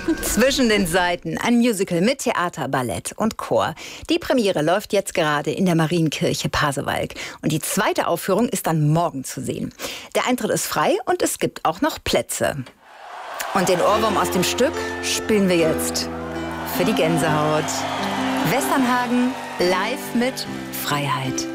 Zwischen den Seiten, ein Musical mit Theater, Ballett und Chor. Die Premiere läuft jetzt gerade in der Marienkirche Pasewalk. Und die zweite Aufführung ist dann morgen zu sehen. Der Eintritt ist frei und es gibt auch noch Plätze. Und den Ohrwurm aus dem Stück spielen wir jetzt für die Gänsehaut. Westernhagen live mit Freiheit.